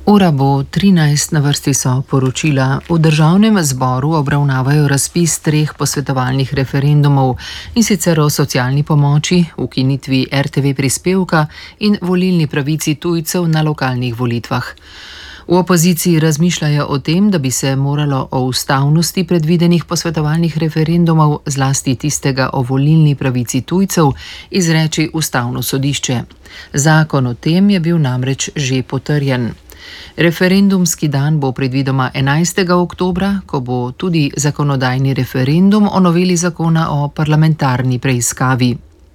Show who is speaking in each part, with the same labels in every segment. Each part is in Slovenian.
Speaker 1: Ura bo 13, na vrsti so poročila. V državnem zboru obravnavajo razpis 3 posvetovalnih referendumov, in sicer o socialni pomoči, ukinitvi RTV prispevka in volilni pravici tujcev na lokalnih volitvah. V opoziciji razmišljajo o tem, da bi se moralo o ustavnosti predvidenih posvetovalnih referendumov, zlasti tistega o volilni pravici tujcev, izreči ustavno sodišče. Zakon o tem je bil namreč že potrjen. Referendumski dan bo predvidoma 11. oktobra, ko bo tudi zakonodajni referendum o noveli zakona o parlamentarni preiskavi.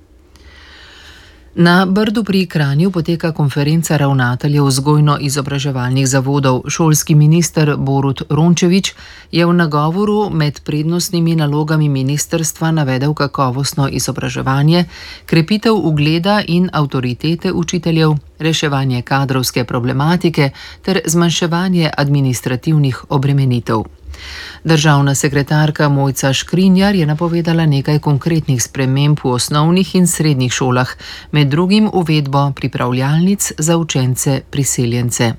Speaker 1: Na Brdu pri Kranju poteka konferenca ravnateljev vzgojno-izobraževalnih zavodov. Šolski minister Borut Rončević je v nagovoru med prednostnimi nalogami ministrstva navedel kakovostno izobraževanje, krepitev ugleda in avtoritete učiteljev, reševanje kadrovske problematike ter zmanjševanje administrativnih obremenitev. Državna sekretarka Mojca Škrinjar je napovedala nekaj konkretnih sprememb v osnovnih in srednjih šolah, med drugim uvedbo pripravljalnic za učence priseljence.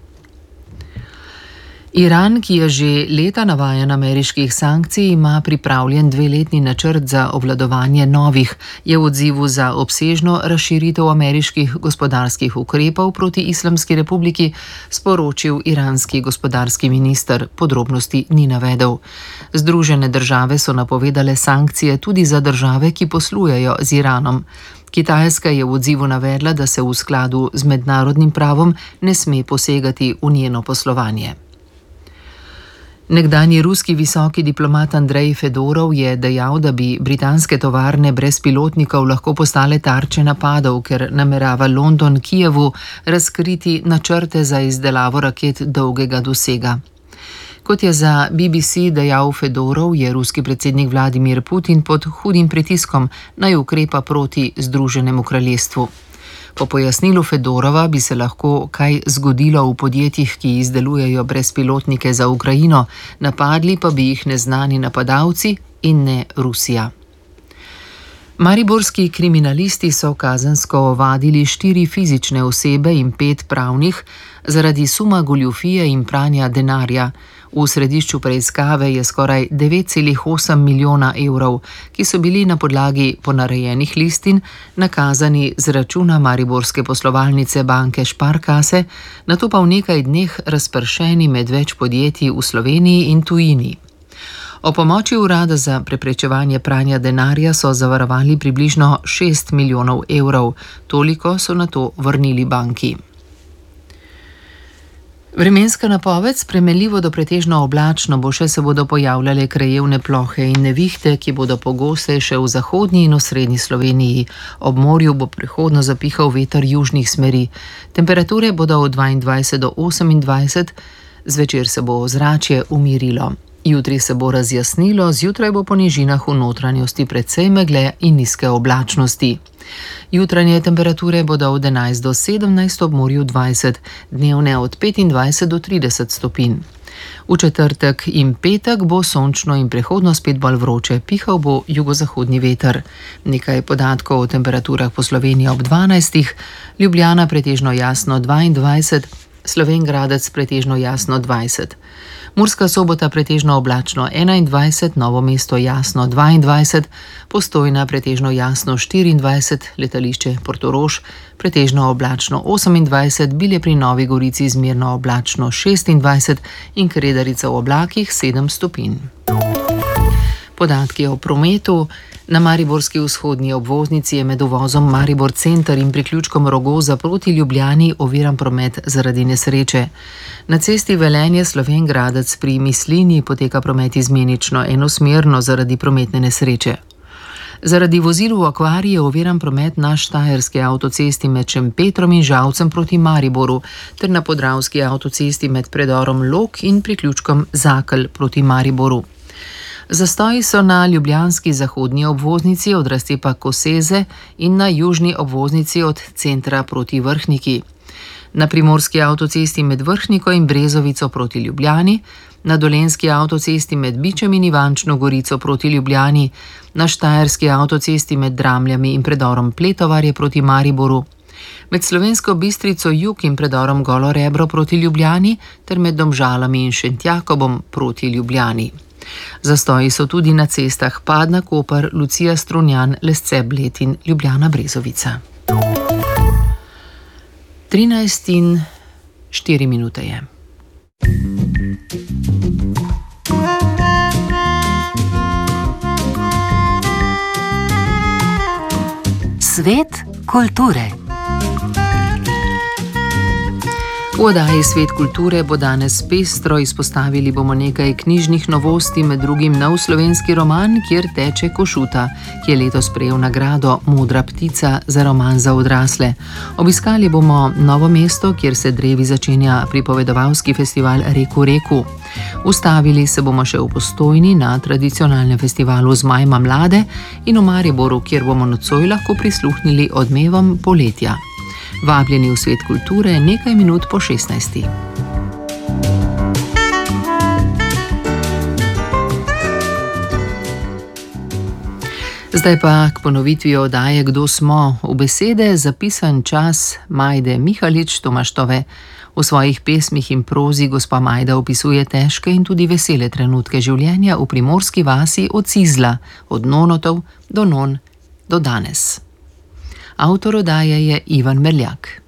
Speaker 1: Iran, ki je že leta navajen ameriških sankcij, ima pripravljen 2-letni načrt za obvladovanje novih, je v odzivu za obsežno razširitev ameriških gospodarskih ukrepov proti Islamski republiki sporočil iranski gospodarski minister. Podrobnosti ni navedel. Združene države so napovedale sankcije tudi za države, ki poslujejo z Iranom. Kitajska je v odzivu navedla, da se v skladu z mednarodnim pravom ne sme posegati v njeno poslovanje. Nekdanji ruski visoki diplomat Andrej Fedorov je dejal, da bi britanske tovarne brezpilotnikov lahko postale tarče napadov, ker namerava London Kijevu razkriti načrte za izdelavo raket dolgega dosega. Kot je za BBC dejal Fedorov, je ruski predsednik Vladimir Putin pod hudim pritiskom, naj ukrepa proti Združenemu kraljestvu. Po pojasnilu Fedorova bi se lahko kaj zgodilo v podjetjih, ki izdelujejo brezpilotnike za Ukrajino, napadli pa bi jih neznani napadalci in ne Rusija. Mariborski kriminalisti so kazensko ovadili 4 fizične osebe in 5 pravnih zaradi suma goljufije in pranja denarja. V središču preiskave je skoraj 9,8 milijona evrov, ki so bili na podlagi ponarejenih listin nakazani z računa mariborske poslovalnice banke Sparkasse, nato pa v nekaj dneh razpršeni med več podjetij v Sloveniji in tujini. O pomoči Urada za preprečevanje pranja denarja so zavarovali približno 6 milijonov evrov, toliko so nato vrnili banki. Vremenska napoved: spremenljivo do pretežno oblačno bo, še se bodo pojavljale krajevne plohe in nevihte, ki bodo pogostejše v zahodnji in osrednji Sloveniji. Ob morju bo prehodno zapihal veter južnih smeri. Temperature bodo od 22 do 28, zvečer se bo ozračje umirilo. Jutri se bo razjasnilo, zjutraj bo po nižinah v notranjosti precej megle in nizke oblačnosti. Jutranje temperature bodo od 11 do 17, ob morju 20, dnevne od 25 do 30 stopinj. V četrtek in petek bo sončno in prehodno spet bolj vroče, pihal bo jugozahodni veter. Nekaj podatkov o temperaturah po Sloveniji ob 12, Ljubljana pretežno jasno 22, Slovenj Gradec pretežno jasno 20. Murska Sobota pretežno oblačno 21, Novo mesto jasno 22, Postojna pretežno jasno 24, letališče Portorož pretežno oblačno 28, Bilje pri Novi Gorici zmerno oblačno 26 in Kredarica v oblakih 7 stopinj. Podatki o prometu. Na mariborski vzhodni obvoznici je med uvozom Maribor Center in priključkom Rogoza proti Ljubljani oviran promet zaradi nesreče. Na cesti Velenje Slovenj Gradec pri Mislini poteka promet izmenično enosmerno zaradi prometne nesreče. Zaradi vozil v akvariji je oviran promet na štajerski avtocesti med Šempetrom in Žalcem proti Mariboru ter na podravski avtocesti med predorom Log in priključkom Zakelj proti Mariboru. Zastoji so na ljubljanski zahodni obvoznici od razcepa Koseze in na južni obvoznici od centra proti Vrhniki. Na primorski avtocesti med Vrhniko in Brezovico proti Ljubljani, na dolenjski avtocesti med Bičem in Ivančno Gorico proti Ljubljani, na štajerski avtocesti med Dramljami in predorom Pletovarje proti Mariboru, Med Slovensko Bistrico jug in predorom Golo Rebro proti Ljubljani ter med Domžalami in Šentjakobom proti Ljubljani. Zastoji so tudi na cestah Padna-Koper, Lucija-Strunjan, Lesce-Bled in Ljubljana-Brezovica. 13:04 je.
Speaker 2: Svet kulture.
Speaker 1: V oddaji Svet kulture bo danes pestro, izpostavili bomo nekaj knjižnih novosti, med drugim nov slovenski roman Kjer teče Košuta, ki je letos prejel nagrado Modra ptica za roman za odrasle. Obiskali bomo Novo mesto, kjer se drevi začenja pripovedovalski festival Reku reku. Ustavili se bomo še v Postojni na tradicionalnem festivalu Zmajma mlade in v Mariboru, kjer bomo nocoj lahko prisluhnili odmevom poletja. Vabljeni v Svet kulture nekaj minut po 16. Zdaj pa k ponovitvi oddaje Kdo smo, v besede zapisan čas Majde Mihalič-Tomaštove. V svojih pesmih in prozi gospa Majda opisuje težke in tudi vesele trenutke življenja v primorski vasi od Cizla, od nonotov do non do danes. Avtor oddaje je Ivan Merljak.